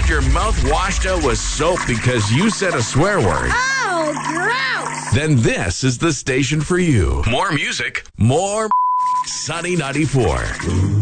had your mouth washed out with soap because you said a swear word? Oh, gross! Then this is the station for you. More music, more Sunny 94.